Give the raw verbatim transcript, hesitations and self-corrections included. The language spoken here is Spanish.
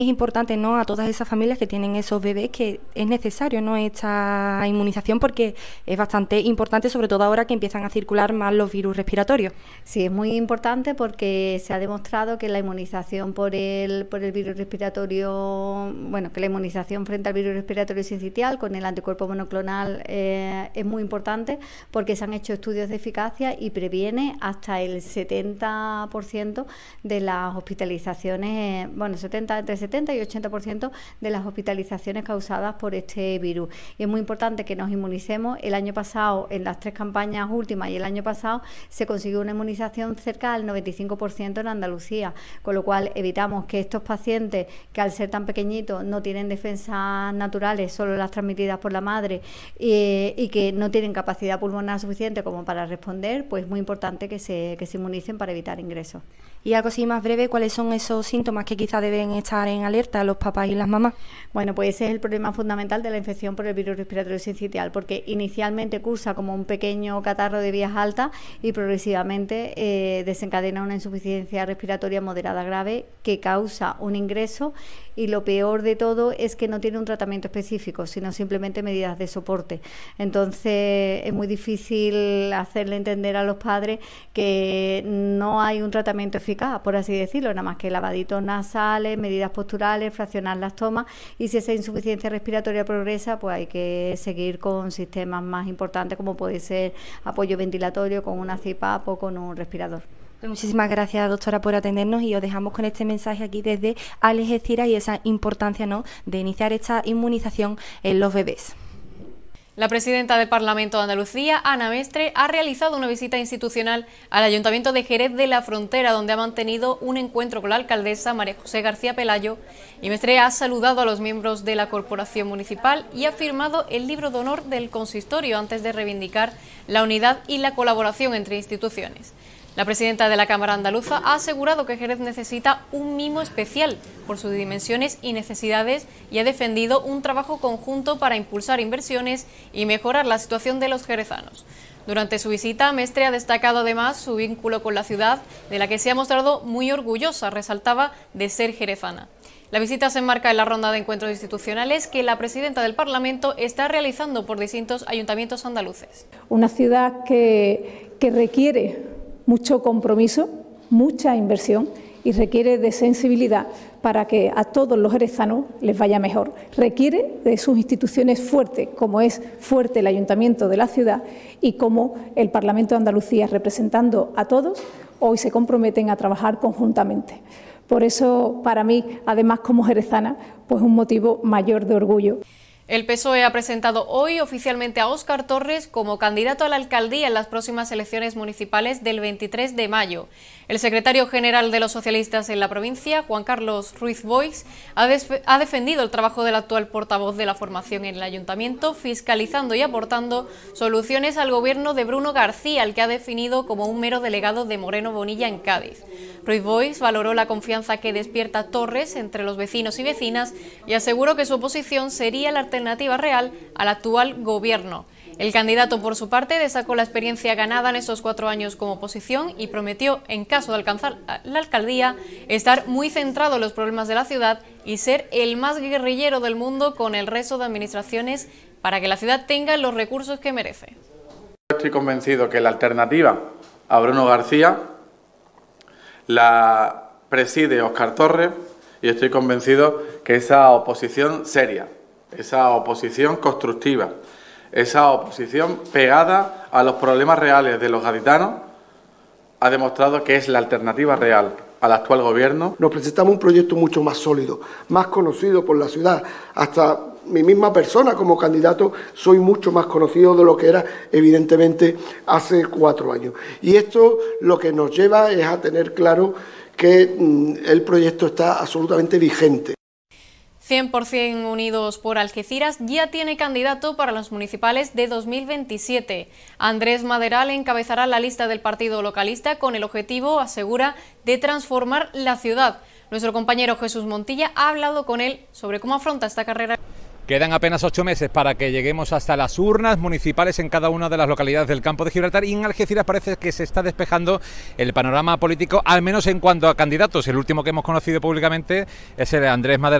Es importante, ¿no?, a todas esas familias que tienen esos bebés que es necesario, ¿no?, esta inmunización porque es bastante importante, sobre todo ahora que empiezan a circular más los virus respiratorios. Sí, es muy importante porque se ha demostrado que la inmunización por el, por el virus respiratorio, bueno, que la inmunización frente al virus respiratorio sincitial con el anticuerpo monoclonal eh, es muy importante porque se han hecho estudios de eficacia y previene hasta el setenta por ciento de las hospitalizaciones, eh, bueno, setenta, entre setenta y ochenta por ciento de las hospitalizaciones causadas por este virus. Y es muy importante que nos inmunicemos. El año pasado, en las tres campañas últimas y el año pasado, se consiguió una inmunización cerca del noventa y cinco por ciento en Andalucía, con lo cual evitamos que estos pacientes, que al ser tan pequeñitos no tienen defensas naturales, solo las transmitidas por la madre, eh, y que no tienen capacidad pulmonar suficiente como para responder, pues es muy importante que se, que se inmunicen para evitar ingresos. Y algo así más breve, ¿cuáles son esos síntomas que quizá deben estar en alerta los papás y las mamás? Bueno, pues ese es el problema fundamental de la infección por el virus respiratorio sincitial, porque inicialmente cursa como un pequeño catarro de vías altas y progresivamente eh, desencadena una insuficiencia respiratoria moderada grave que causa un ingreso, y lo peor de todo es que no tiene un tratamiento específico, sino simplemente medidas de soporte. Entonces es muy difícil hacerle entender a los padres que no hay un tratamiento eficaz, por así decirlo, nada más que lavaditos nasales, medidas posturales, fraccionar las tomas, y si esa insuficiencia respiratoria progresa, pues hay que seguir con sistemas más importantes como puede ser apoyo ventilatorio con una C I P A P o con un respirador. Pues muchísimas gracias, doctora, por atendernos, y os dejamos con este mensaje aquí desde Algeciras y esa importancia, ¿no?, de iniciar esta inmunización en los bebés. La presidenta del Parlamento de Andalucía, Ana Mestre, ha realizado una visita institucional al Ayuntamiento de Jerez de la Frontera, donde ha mantenido un encuentro con la alcaldesa María José García Pelayo, y Mestre ha saludado a los miembros de la corporación municipal y ha firmado el libro de honor del consistorio antes de reivindicar la unidad y la colaboración entre instituciones. La presidenta de la Cámara Andaluza ha asegurado que Jerez necesita un mimo especial por sus dimensiones y necesidades, y ha defendido un trabajo conjunto para impulsar inversiones y mejorar la situación de los jerezanos. Durante su visita, Mestre ha destacado además su vínculo con la ciudad, de la que se ha mostrado muy orgullosa, resaltaba, de ser jerezana. La visita se enmarca en la ronda de encuentros institucionales que la presidenta del Parlamento está realizando por distintos ayuntamientos andaluces. Una ciudad que, que requiere mucho compromiso, mucha inversión y requiere de sensibilidad para que a todos los jerezanos les vaya mejor. Requiere de sus instituciones fuertes, como es fuerte el Ayuntamiento de la ciudad y como el Parlamento de Andalucía, representando a todos, hoy se comprometen a trabajar conjuntamente. Por eso, para mí, además como jerezana, pues un motivo mayor de orgullo. El P S O E ha presentado hoy oficialmente a Óscar Torres como candidato a la alcaldía en las próximas elecciones municipales del veintitrés de mayo. El secretario general de los socialistas en la provincia, Juan Carlos Ruiz Boix, ha, ha defendido el trabajo del actual portavoz de la formación en el ayuntamiento, fiscalizando y aportando soluciones al gobierno de Bruno García, al que ha definido como un mero delegado de Moreno Bonilla en Cádiz. Ruiz Boix valoró la confianza que despierta Torres entre los vecinos y vecinas y aseguró que su oposición sería la alternativa real al actual gobierno. El candidato, por su parte, destacó la experiencia ganada en esos cuatro años como oposición y prometió, en caso de alcanzar la alcaldía, estar muy centrado en los problemas de la ciudad y ser el más guerrillero del mundo con el resto de administraciones para que la ciudad tenga los recursos que merece. Estoy convencido que la alternativa a Bruno García la preside Óscar Torres, y estoy convencido que esa oposición seria, esa oposición constructiva, esa oposición pegada a los problemas reales de los gaditanos, ha demostrado que es la alternativa real al actual gobierno. Nos presentamos un proyecto mucho más sólido, más conocido por la ciudad. Hasta mi misma persona como candidato soy mucho más conocido de lo que era, evidentemente, hace cuatro años. Y esto lo que nos lleva es a tener claro que mmm, el proyecto está absolutamente vigente. cien por cien Unidos por Algeciras ya tiene candidato para los municipales de dos mil veintisiete. Andrés Maderal encabezará la lista del partido localista con el objetivo, asegura, de transformar la ciudad. Nuestro compañero Jesús Montilla ha hablado con él sobre cómo afronta esta carrera. Quedan apenas ocho meses para que lleguemos hasta las urnas municipales en cada una de las localidades del campo de Gibraltar, y en Algeciras parece que se está despejando el panorama político, al menos en cuanto a candidatos. El último que hemos conocido públicamente es el de Andrés Madera